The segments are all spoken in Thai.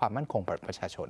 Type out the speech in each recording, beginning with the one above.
ความมั่นคงของประชาชน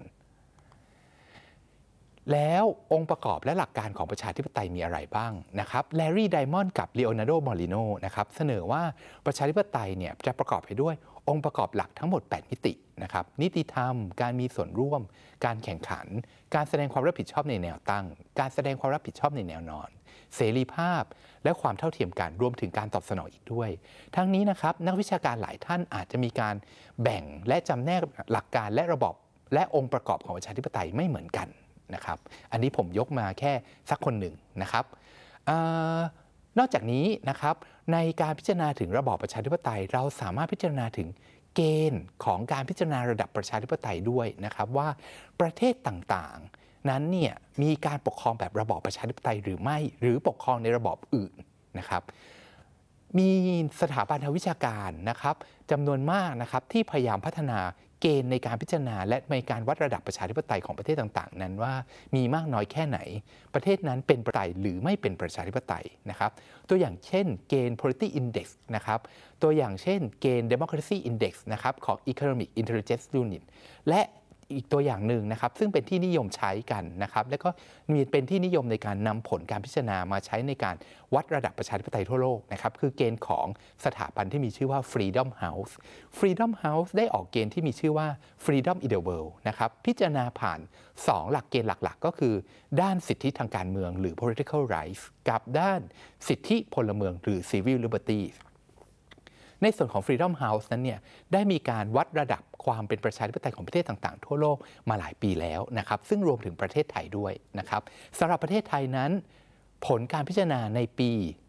แล้วองค์ประกอบและหลักการของประชาธิปไตยมีอะไรบ้างนะครับแลรี่ไดมอนด์กับเลโอนาร์โดมอริโนนะครับเสนอว่าประชาธิปไตยเนี่ยจะประกอบไปด้วยองค์ประกอบหลักทั้งหมด8มิตินะครับนิติธรรมการมีส่วนร่วมการแข่งขันการแสดงความรับผิดชอบในแนวตั้งการแสดงความรับผิดชอบในแนวนอนเสรีภาพและความเท่าเทียมกันรวมถึงการตอบสนองอีกด้วยทั้งนี้นะครับนักวิชาการหลายท่านอาจจะมีการแบ่งและจำแนกหลักการและระบบและองค์ประกอบของประชาธิปไตยไม่เหมือนกันนะครับอันนี้ผมยกมาแค่สักคนหนึ่งนะครับนอกจากนี้นะครับในการพิจารณาถึงระบอบประชาธิปไตยเราสามารถพิจารณาถึงเกณฑ์ของการพิจารณาระดับประชาธิปไตยด้วยนะครับว่าประเทศต่างๆนั้นเนี่ยมีการปกครองแบบระบอบประชาธิปไตยหรือไม่หรือปกครองในระบอบอื่นนะครับมีสถาบันทางวิชาการนะครับจำนวนมากนะครับที่พยายามพัฒนาเกณฑ์ในการพิจารณาและในการวัดระดับประชาธิปไตยของประเทศต่างๆนั้นว่ามีมากน้อยแค่ไหนประเทศนั้นเป็นประชาธิปไตยหรือไม่เป็นประชาธิปไตยนะครับตัวอย่างเช่นเกณฑ์ Polity Index นะครับตัวอย่างเช่นเกณฑ์ Democracy Index นะครับของ Economic Intelligence Unit และอีกตัวอย่างหนึ่งนะครับซึ่งเป็นที่นิยมใช้กันนะครับและก็มีเป็นที่นิยมในการนำผลการพิจารณามาใช้ในการวัดระดับประชาธิปไตยทั่วโลกนะครับคือเกณฑ์ของสถาบันที่มีชื่อว่า Freedom House Freedom House ได้ออกเกณฑ์ที่มีชื่อว่า Freedom in the World นะครับพิจารณาผ่าน2หลักเกณฑ์หลักๆก็คือด้านสิทธิทางการเมืองหรือ political rights กับด้านสิทธิพลเมืองหรือ civil libertiesในส่วนของ Freedom House นั้นเนี่ยได้มีการวัดระดับความเป็นประชาธิปไตยของประเทศต่างๆทั่วโลกมาหลายปีแล้วนะครับซึ่งรวมถึงประเทศไทยด้วยนะครับสำหรับประเทศไทยนั้นผลการพิจารณาในปี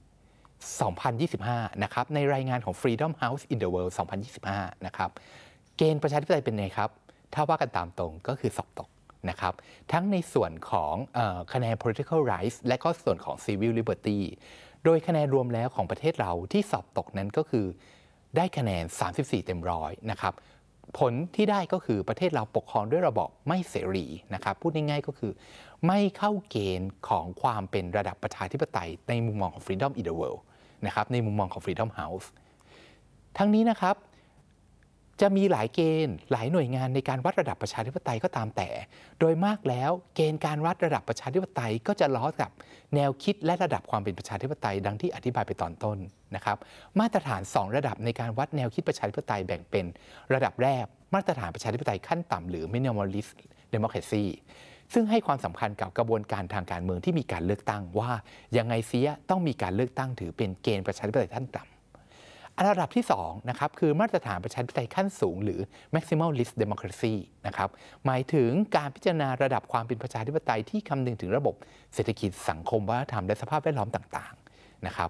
2025 นะครับในรายงานของ Freedom House in the World 2025 นะครับเกณฑ์ประชาธิปไตยเป็นไงครับถ้าว่ากันตามตรงก็คือสอบตกนะครับทั้งในส่วนของคะแนน political rights และก็ส่วนของ civil liberty โดยคะแนนรวมแล้วของประเทศเราที่สอบตกนั้นก็คือได้คะแนน34เต็มร้อยนะครับผลที่ได้ก็คือประเทศเราปกครองด้วยระบอบไม่เสรีนะครับพูดง่ายๆก็คือไม่เข้าเกณฑ์ของความเป็นระดับประชาธิปไตยในมุมมองของ Freedom in the World นะครับในมุมมองของ Freedom House ทั้งนี้นะครับจะมีหลายเกณฑ์หลายหน่วยงานในการวัดระดับประชาธิปไตยก็ตามแต่โดยมากแล้วเกณฑ์การวัดระดับประชาธิปไตยก็จะล้อกับแนวคิดและระดับความเป็นประชาธิปไตยดังที่อธิบายไปตอนต้นนะครับมาตรฐาน2ระดับในการวัดแนวคิดประชาธิปไตยแบ่งเป็นระดับแรกมาตรฐานประชาธิปไตยขั้นต่ำหรือ minimalist democracy ซึ่งให้ความสำคัญกับกระบวนการทางการเมืองที่มีการเลือกตั้งว่ายังไงเสียต้องมีการเลือกตั้งถือเป็นเกณฑ์ประชาธิปไตยขั้นต่ำระดับที่2นะครับคือมาตรฐานประชาธิปไตยขั้นสูงหรือ maximalist democracy นะครับหมายถึงการพิจารณาระดับความเป็นประชาธิปไตยที่คำนึงถึงระบบเศรษฐกิจสังคมวัฒนธรรมและสภาพแวดล้อมต่างๆนะครับ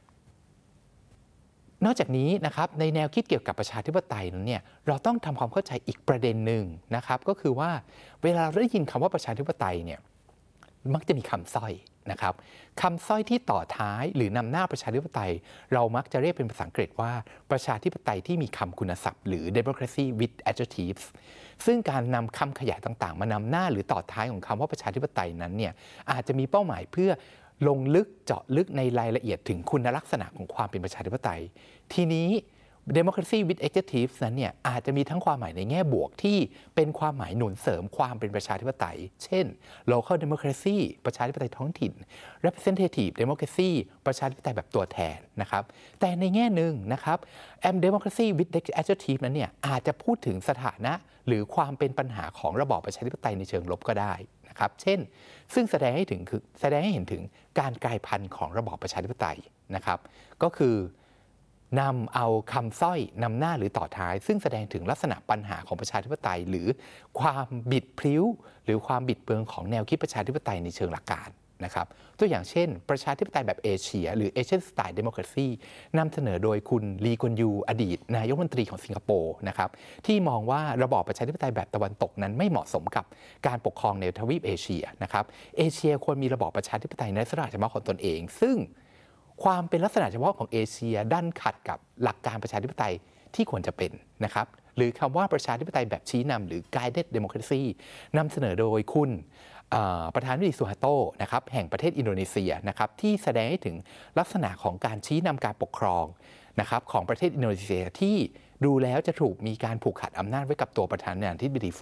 นอกจากนี้นะครับในแนวคิดเกี่ยวกับประชาธิปไตยนั้นเนี่ยเราต้องทำความเข้าใจอีกประเด็นหนึ่งนะครับก็คือว่าเวลาเราได้ยินคำว่าประชาธิปไตยเนี่ยมักจะมีคำสร้อยนะครับคำสร้อยที่ต่อท้ายหรือนำหน้าประชาธิปไตยเรามักจะเรียกเป็นภาษาอังกฤษว่าประชาธิปไตยที่มีคำคุณศัพท์หรือ democracy with adjectives ซึ่งการนำคำขยายต่างๆมานำหน้าหรือต่อท้ายของคำว่าประชาธิปไตยนั้นเนี่ยอาจจะมีเป้าหมายเพื่อลงลึกเจาะลึกในรายละเอียดถึงคุณลักษณะของความเป็นประชาธิปไตยทีนี้ democracy with adjectives นั้นเนี่ยอาจจะมีทั้งความหมายในแง่บวกที่เป็นความหมายหนุนเสริมความเป็นประชาธิปไตยเช่น local democracy ประชาธิปไตยท้องถิ่น representative democracy ประชาธิปไตยแบบตัวแทนนะครับแต่ในแง่หนึ่งนะครับ democracy with adjectives นั้นเนี่ยอาจจะพูดถึงสถานะหรือความเป็นปัญหาของระบอบประชาธิปไตยในเชิงลบก็ได้นะครับเช่นซึ่งแสดงให้เห็นถึงการกลายพันธุ์ของระบอบประชาธิปไตยนะครับก็คือนำเอาคำสร้อยนำหน้าหรือต่อท้ายซึ่งแสดงถึงลักษณะปัญหาของประชาธิปไตยหรือความบิดพลิ้วหรือความบิดเบือนของแนวคิดประชาธิปไตยในเชิงหลักการนะครับตัวอย่างเช่นประชาธิปไตยแบบเอเชียหรือ Asian Style Democracy นำเสนอโดยคุณลีกวนยูอดีตนายกรัฐมนตรีของสิงคโปร์นะครับที่มองว่าระบอบประชาธิปไตยแบบตะวันตกนั้นไม่เหมาะสมกับการปกครองในทวีปเอเชียนะครับเอเชียควรมีระบอบประชาธิปไตยในลักษณะเฉพาะของตนเองซึ่งความเป็นลักษณะเฉพาะของเอเชียดันขัดกับหลักการประชาธิปไตยที่ควรจะเป็นนะครับหรือคำว่าประชาธิปไตยแบบชี้นำหรือ guided democracy นำเสนอโดยคุณประธานาธิบดีซูฮาโตนะครับแห่งประเทศอินโดนีเซียนะครับที่แสดงให้ถึงลักษณะของการชี้นำการปกครองนะครับของประเทศอินโดนีเซียที่ดูแล้วจะถูกมีการผูกขาดอำนาจไว้กับตัวประธานาธิบดี